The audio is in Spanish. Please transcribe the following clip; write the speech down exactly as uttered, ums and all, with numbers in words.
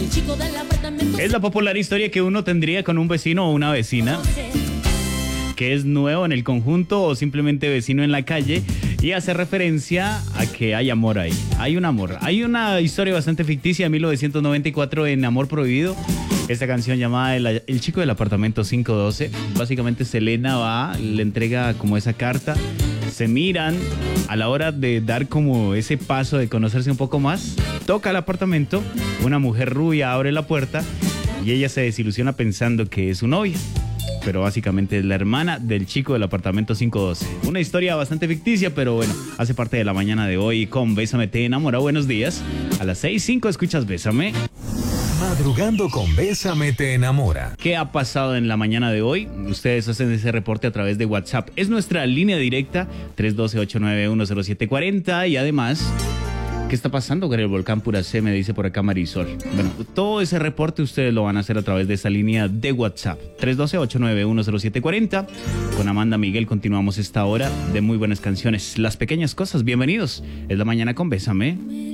Es la popular historia que uno tendría con un vecino o una vecina que es nuevo en el conjunto o simplemente vecino en la calle, y hace referencia a que hay amor ahí. Hay un amor. Hay una historia bastante ficticia de mil novecientos noventa y cuatro en Amor Prohibido. Esta canción llamada El, el chico del apartamento quinientos doce. Básicamente Selena va, le entrega como esa carta. Se miran a la hora de dar como ese paso de conocerse un poco más. Toca el apartamento, una mujer rubia abre la puerta y ella se desilusiona pensando que es su novia. Pero básicamente es la hermana del chico del apartamento quinientos doce. Una historia bastante ficticia, pero bueno, hace parte de la mañana de hoy con Bésame Te Enamora. Buenos días. A las seis cinco escuchas Bésame. Madrugando con Bésame Te Enamora. ¿Qué ha pasado en la mañana de hoy? Ustedes hacen ese reporte a través de WhatsApp. Es nuestra línea directa, tres uno dos, ocho nueve uno, cero siete cuatro cero. Y además, ¿qué está pasando con el volcán Puracé? Me dice por acá Marisol. Bueno, todo ese reporte ustedes lo van a hacer a través de esa línea de WhatsApp. tres uno dos, ocho nueve uno, cero siete cuatro cero. Con Amanda Miguel continuamos esta hora de muy buenas canciones. Las pequeñas cosas, bienvenidos. Es la mañana con Bésame.